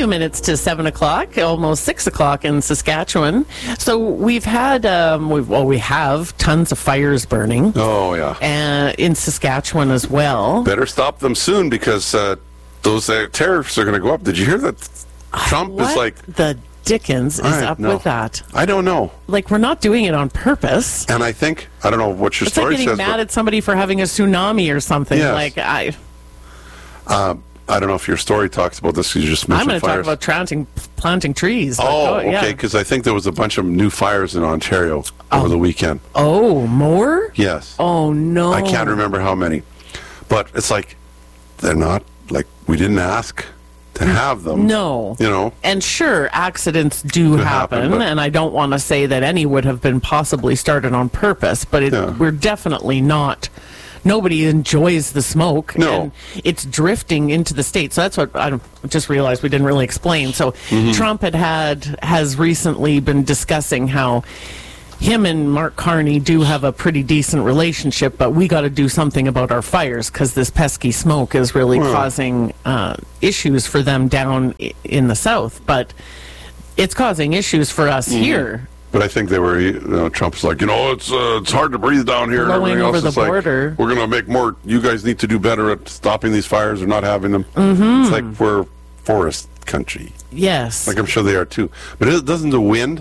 few minutes to 7 o'clock, almost 6 o'clock in Saskatchewan. So we've had, we have tons of fires burning. Oh, yeah. And in Saskatchewan as well. Better stop them soon because those tariffs are going to go up. Did you hear that Trump is like... the Dickens is up with that? I don't know. Like, we're not doing it on purpose. And I think, I don't know what your it's story like getting says. mad at somebody for having a tsunami or something. Yes. Like, I don't know if your story talks about this. You just mentioned I'm going to talk about planting trees. Oh, okay, because I think there was a bunch of new fires in Ontario over the weekend. Oh, more? Yes. Oh, no. I can't remember how many. But it's like, they're not, like, we didn't ask to have them. No. You know? And sure, accidents do happen, and I don't want to say that any would have been possibly started on purpose, but we're definitely not... Nobody enjoys the smoke. No. And it's drifting into the state. So that's what I just realized we didn't really explain. So Trump has recently been discussing how him and Mark Carney do have a pretty decent relationship, but we got to do something about our fires because this pesky smoke is really causing issues for them down in the south. But it's causing issues for us here. But I think they were, Trump's like, it's hard to breathe down here. Blowing over the border. Like, we're going to make more, you guys need to do better at stopping these fires or not having them. It's like we're forest country. Yes. Like I'm sure they are too. But doesn't the wind,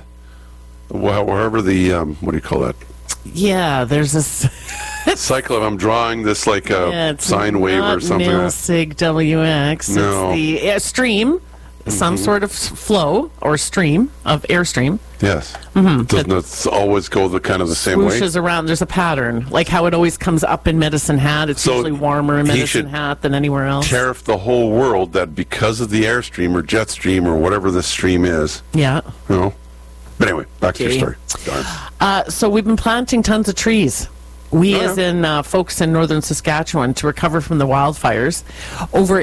wherever the, what do you call that? Yeah, there's this... cycle of I'm drawing this like a sine wave or something. Mil-sig WX. No. It's the stream. Some sort of flow or stream of airstream. Yes. Doesn't it always go the same way? Swooshes around. There's a pattern, like how it always comes up in Medicine Hat. It's usually warmer in Medicine Hat than anywhere else. Tariff the whole world that because of the airstream or jet stream or whatever the stream is. Yeah. But anyway, back to your story. Darn. So we've been planting tons of trees. As in folks in northern Saskatchewan, to recover from the wildfires. Over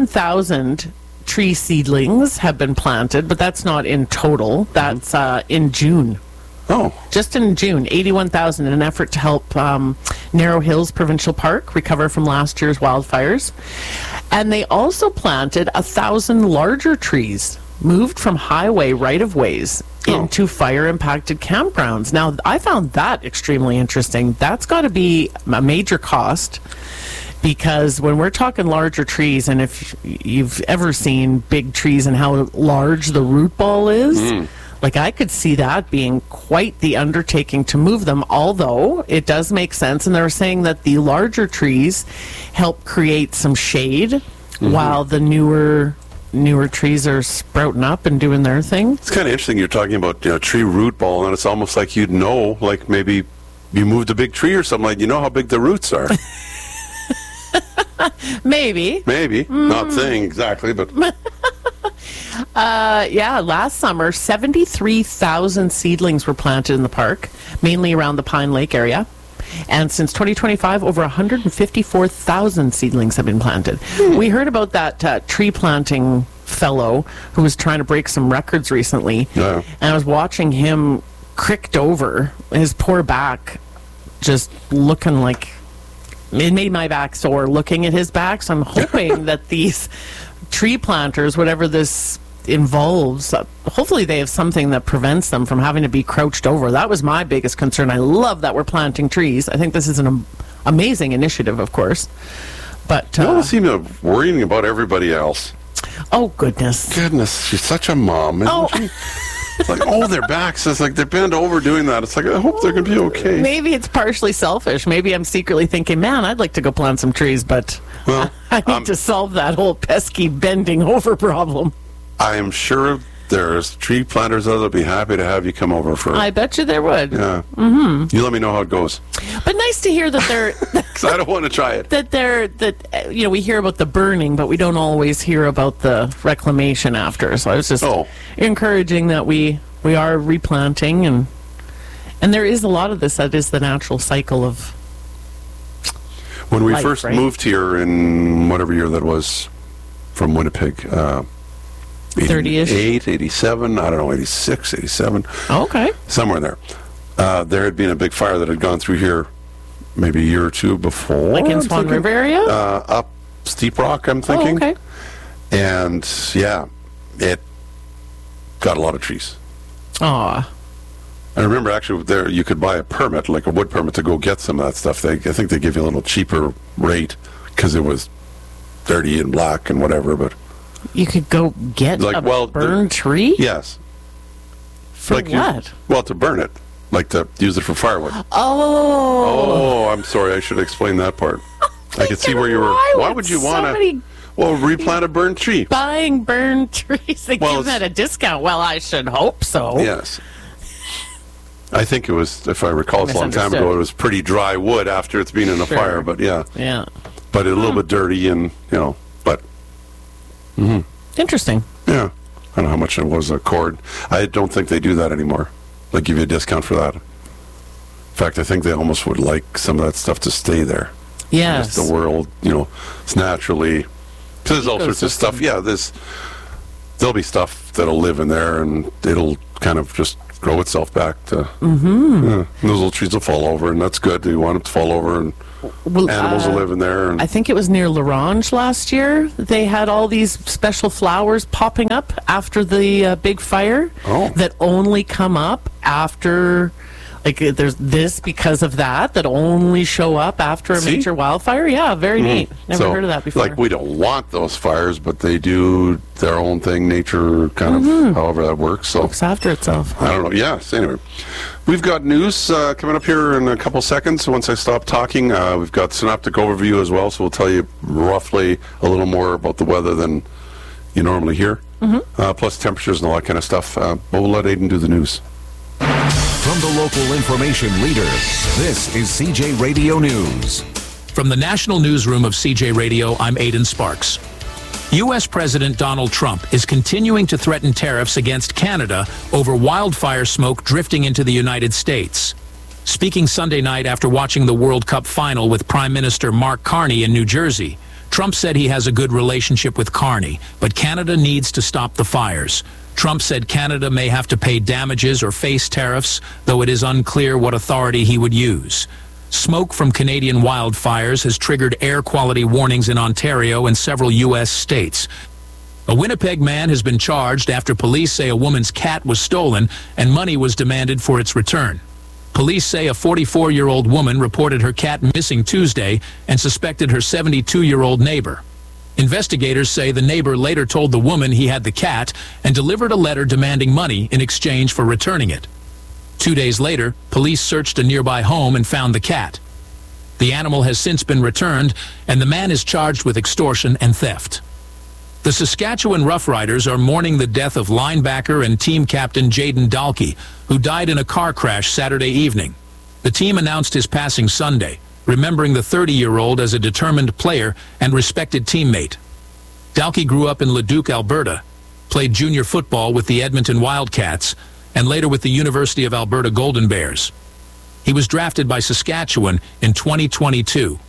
81,000 tree seedlings have been planted, but that's not in total. That's in June. Oh. Just in June, 81,000 in an effort to help Narrow Hills Provincial Park recover from last year's wildfires. And they also planted 1,000 larger trees, moved from highway right-of-ways into fire-impacted campgrounds. Now, I found that extremely interesting. That's got to be a major cost. Because when we're talking larger trees, and if you've ever seen big trees and how large the root ball is, like I could see that being quite the undertaking to move them, although it does make sense. And they're saying that the larger trees help create some shade while the newer trees are sprouting up and doing their thing. It's kind of interesting you're talking about tree root ball, and it's almost like you'd know, like maybe you moved a big tree or something, like you know how big the roots are. Maybe. Not saying exactly, but... last summer, 73,000 seedlings were planted in the park, mainly around the Pine Lake area. And since 2025, over 154,000 seedlings have been planted. We heard about that tree planting fellow who was trying to break some records recently. Yeah. And I was watching him cricked over, his poor back just looking like... It made my back sore looking at his back, so I'm hoping that these tree planters, whatever this involves, hopefully they have something that prevents them from having to be crouched over. That was my biggest concern. I love that we're planting trees. I think this is an amazing initiative, of course. But you don't seem to be worrying about everybody else. Oh, goodness. She's such a mom, isn't she? It's like, their backs. It's like they're bent over doing that. It's like, I hope they're going to be okay. Maybe it's partially selfish. Maybe I'm secretly thinking, man, I'd like to go plant some trees, but I need to solve that whole pesky bending over problem. I am sure there's tree planters that will be happy to have you come over for... I bet you there would. Yeah. Mm-hmm. You let me know how it goes. But nice to hear that they're... Because I don't want to try it. We hear about the burning, but we don't always hear about the reclamation after. So I was just encouraging that we are replanting, and there is a lot of this that is the natural cycle of when we life, first right? moved here in whatever year that was from Winnipeg, 30-ish? 87, I don't know, 86, 87. Oh, okay. Somewhere there. There had been a big fire that had gone through here maybe a year or two before. Like in Swan River area? Up Steep Rock, I'm thinking. Oh, okay. And, it got a lot of trees. Aw. I remember actually there you could buy a permit, like a wood permit, to go get some of that stuff. I think they give you a little cheaper rate because it was dirty and black and whatever. But You could go get burned tree? Yes. For what? Well, to burn it. Like to use it for firewood. Oh, I'm sorry. I should explain that part. I could see where you were. Why would you want to? Well, replant a burned tree. Buying burned trees. They give that a discount. Well, I should hope so. Yes. I think it was, if I recall, it's a long time ago, it was pretty dry wood after it's been in a fire, but yeah. Yeah. But a little bit dirty and, but. Interesting. Yeah. I don't know how much it was a cord. I don't think they do that anymore. Like, give you a discount for that. In fact, I think they almost would like some of that stuff to stay there. Yes. Just the world, it's naturally. Because there's all sorts of stuff. Yeah, there'll be stuff that'll live in there and it'll kind of just grow itself back to. And those little trees will fall over, and that's good. You want them to fall over, and animals will live in there. And I think it was near Larange last year. They had all these special flowers popping up after the big fire that only come up after. Like, there's this because of that only show up after a major wildfire. Yeah, very neat. Never heard of that before. Like, we don't want those fires, but they do their own thing. Nature kind of, however that works. So looks after itself. I don't know. Yes. Anyway, we've got news coming up here in a couple seconds. Once I stop talking, we've got synoptic overview as well. So we'll tell you roughly a little more about the weather than you normally hear. Plus temperatures and all that kind of stuff. But we'll let Aiden do the news. From the local information leader, this is CJ Radio News. From the national newsroom of CJ Radio, I'm Aidan Sparks. U.S. President Donald Trump is continuing to threaten tariffs against Canada over wildfire smoke drifting into the United States. Speaking Sunday night after watching the World Cup final with Prime Minister Mark Carney in New Jersey, Trump said he has a good relationship with Carney, but Canada needs to stop the fires. Trump said Canada may have to pay damages or face tariffs, though it is unclear what authority he would use. Smoke from Canadian wildfires has triggered air quality warnings in Ontario and several U.S. states. A Winnipeg man has been charged after police say a woman's cat was stolen and money was demanded for its return. Police say a 44-year-old woman reported her cat missing Tuesday and suspected her 72-year-old neighbor. Investigators say the neighbor later told the woman he had the cat and delivered a letter demanding money in exchange for returning it. 2 days later, police searched a nearby home and found the cat. The animal has since been returned, and the man is charged with extortion and theft. The Saskatchewan Roughriders are mourning the death of linebacker and team captain Jayden Dalkey, who died in a car crash Saturday evening. The team announced his passing Sunday, remembering the 30-year-old as a determined player and respected teammate. Dalkey grew up in Leduc, Alberta, played junior football with the Edmonton Wildcats, and later with the University of Alberta Golden Bears. He was drafted by Saskatchewan in 2022.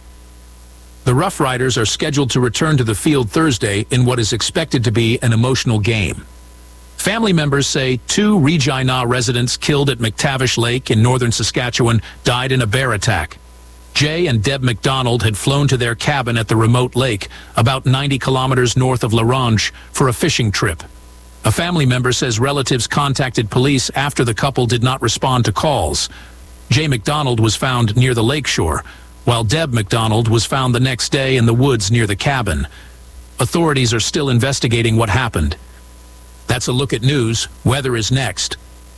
The Roughriders are scheduled to return to the field Thursday in what is expected to be an emotional game. Family members say 2 Regina residents killed at McTavish Lake in northern Saskatchewan died in a bear attack. Jay and Deb McDonald had flown to their cabin at the remote lake, about 90 kilometers north of Larange, for a fishing trip. A family member says relatives contacted police after the couple did not respond to calls. Jay McDonald was found near the lakeshore, while Deb McDonald was found the next day in the woods near the cabin. Authorities are still investigating what happened. That's a look at news. Weather is next.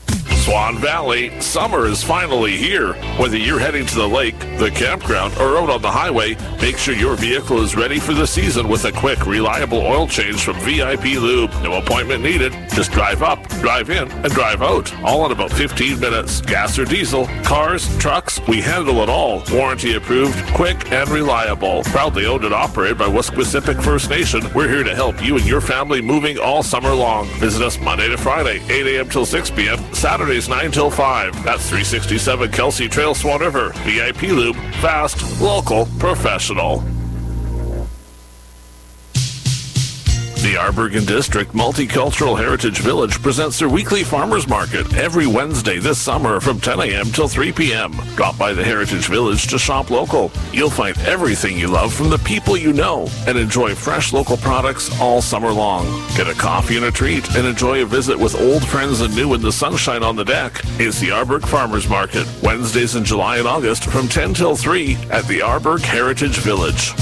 Swan Valley, summer is finally here. Whether you're heading to the lake, the campground, or out on the highway, make sure your vehicle is ready for the season with a quick, reliable oil change from VIP Lube. No appointment needed. Just drive up, drive in, and drive out. All in about 15 minutes. Gas or diesel, cars, trucks, we handle it all. Warranty approved, quick, and reliable. Proudly owned and operated by Wesquisipic First Nation, we're here to help you and your family moving all summer long. Visit us Monday to Friday, 8 a.m. till 6 p.m., Saturdays 9 till 5. That's 367 Kelsey Trail, Swan River. VIP Lube, fast, local, professional. The Arbergen District Multicultural Heritage Village presents their weekly farmers market every Wednesday this summer from 10 a.m. till 3 p.m. Drop by the Heritage Village to shop local. You'll find everything you love from the people you know and enjoy fresh local products all summer long. Get a coffee and a treat and enjoy a visit with old friends and new in the sunshine on the deck. It's the Arberg Farmers Market, Wednesdays in July and August from 10 till 3 at the Arberg Heritage Village.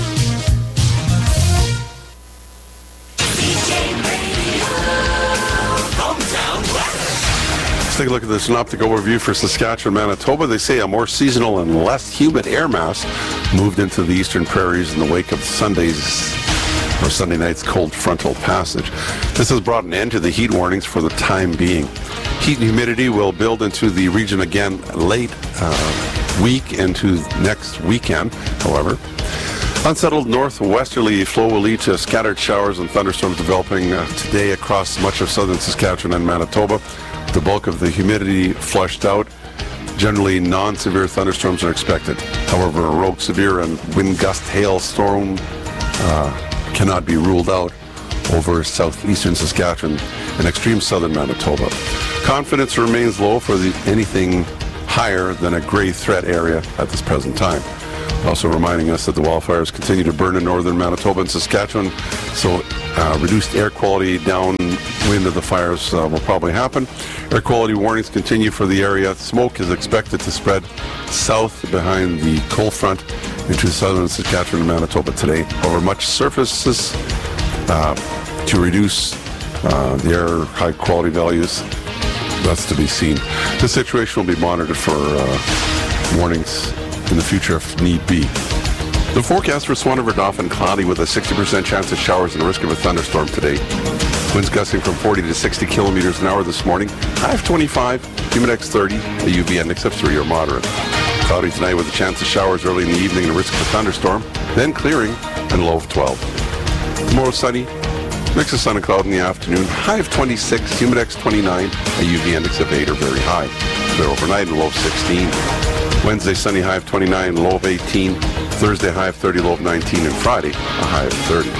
Take a look at the synoptic overview for Saskatchewan, Manitoba. They say a more seasonal and less humid air mass moved into the eastern prairies in the wake of Sunday night's cold frontal passage. This has brought an end to the heat warnings for the time being. Heat and humidity will build into the region again late week into next weekend, however. Unsettled northwesterly flow will lead to scattered showers and thunderstorms developing today across much of southern Saskatchewan and Manitoba. The bulk of the humidity flushed out. Generally, non-severe thunderstorms are expected. However, a rogue severe and wind gust hail storm cannot be ruled out over southeastern Saskatchewan and extreme southern Manitoba. Confidence remains low for anything higher than a gray threat area at this present time. Also reminding us that the wildfires continue to burn in northern Manitoba and Saskatchewan, so reduced air quality downwind of the fires will probably happen. Air quality warnings continue for the area. Smoke is expected to spread south behind the cold front into southern Saskatchewan and Manitoba today. However, much surfaces to reduce the air high quality values. That's to be seen. This situation will be monitored for warnings in the future if need be. The forecast for Swan River Dauphin cloudy with a 60% chance of showers and a risk of a thunderstorm today. Winds gusting from 40 to 60 kilometers an hour this morning. High of 25, humidex 30, a UV index of 3 or moderate. Cloudy tonight with a chance of showers early in the evening and a risk of a thunderstorm, then clearing and a low of 12. Tomorrow sunny, mix of sun and cloud in the afternoon. High of 26, humidex 29, a UV index of 8 or very high. Clear overnight and low of 16. Wednesday, sunny, high of 29, low of 18. Thursday, high of 30, low of 19. And Friday, a high of 30.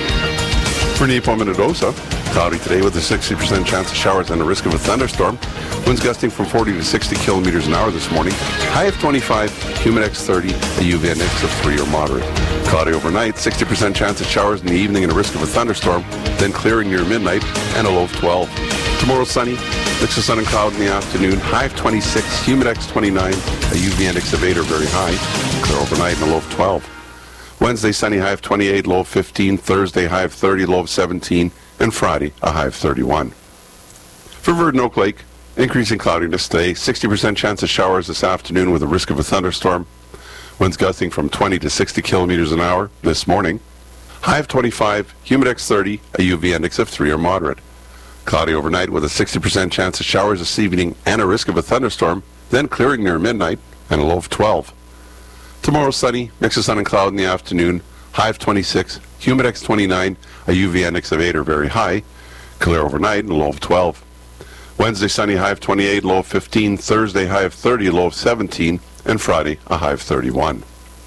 For Naples, Minnedosa, cloudy today with a 60% chance of showers and a risk of a thunderstorm. Winds gusting from 40 to 60 kilometers an hour this morning. High of 25, humidex 30, a UV index of 3 or moderate. Cloudy overnight, 60% chance of showers in the evening and a risk of a thunderstorm. Then clearing near midnight and a low of 12. Tomorrow, sunny. Mix of sun and cloud in the afternoon. High of 26, humidex 29, a UV index of 8 or very high. Clear overnight and a low of 12. Wednesday, sunny, high of 28, low of 15. Thursday, high of 30, low of 17. And Friday, a high of 31. For Virden Oak Lake, increasing cloudiness today. 60% chance of showers this afternoon with a risk of a thunderstorm. Winds gusting from 20 to 60 kilometers an hour this morning. High of 25, humidex 30, a UV index of 3 or moderate. Cloudy overnight with a 60% chance of showers this evening and a risk of a thunderstorm, then clearing near midnight and a low of 12. Tomorrow sunny, mix of sun and cloud in the afternoon, high of 26, humidex 29, a UV index of 8 or very high, clear overnight and a low of 12. Wednesday sunny, high of 28, low of 15, Thursday high of 30, low of 17, and Friday a high of 31.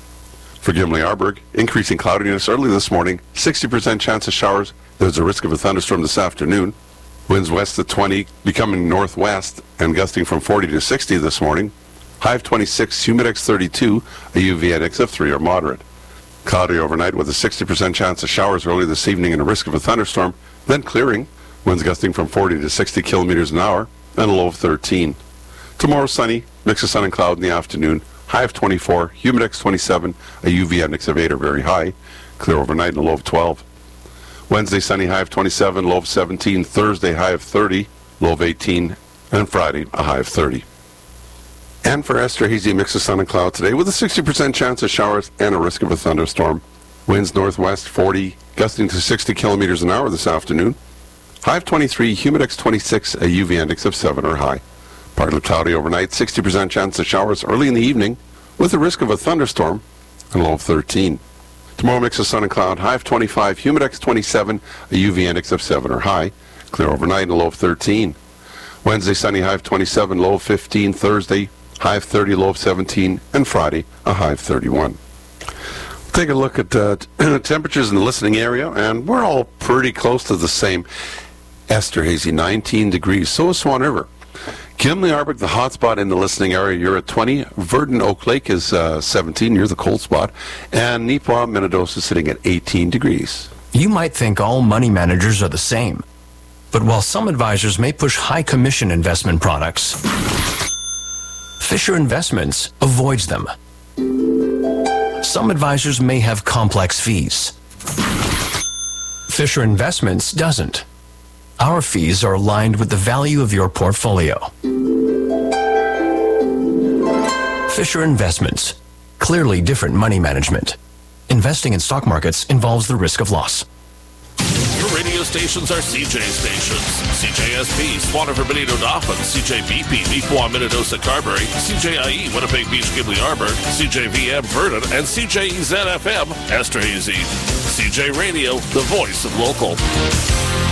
For Gimli-Arberg, increasing cloudiness early this morning, 60% chance of showers, there's a risk of a thunderstorm this afternoon. Winds west of 20, becoming northwest and gusting from 40 to 60 this morning. High of 26, humidex 32, a UV index of 3 or moderate. Cloudy overnight with a 60% chance of showers early this evening and a risk of a thunderstorm, then clearing. Winds gusting from 40 to 60 kilometers an hour and a low of 13. Tomorrow sunny, mix of sun and cloud in the afternoon. High of 24, humidex 27, a UV index of 8 or very high. Clear overnight and a low of 12. Wednesday, sunny, high of 27, low of 17. Thursday, high of 30, low of 18. And Friday, a high of 30. And for Esterhazy, mix of sun and cloud today with a 60% chance of showers and a risk of a thunderstorm. Winds northwest 40, gusting to 60 kilometers an hour this afternoon. High of 23, humidex 26, a UV index of 7 or high. Partly cloudy overnight, 60% chance of showers early in the evening with a risk of a thunderstorm and a low of 13. Tomorrow, mix of sun and cloud, high of 25, humidex 27, a UV index of 7 or high. Clear overnight and a low of 13. Wednesday, sunny, high of 27, low of 15. Thursday, high of 30, low of 17. And Friday, a high of 31. Take a look at temperatures in the listening area, and we're all pretty close to the same. Esterhazy, 19 degrees. So is Swan River. Gimli Arbor, the hot spot in the listening area, you're at 20. Verdon Oak Lake is 17, you're the cold spot. And Neepawa, Minnedosa is sitting at 18 degrees. You might think all money managers are the same. But while some advisors may push high commission investment products, Fisher Investments avoids them. Some advisors may have complex fees. Fisher Investments doesn't. Our fees are aligned with the value of your portfolio. Fisher Investments. Clearly different money management. Investing in stock markets involves the risk of loss. Your radio stations are CJ stations. CJSP, Swan River, Benito Dauphin, CJBP, Neepawa, Minnedosa, Carberry, CJIE, Winnipeg Beach, Gimli Arbor, CJVM, Verdon, and CJEZ-FM, Esterhazy. CJ Radio, the voice of local.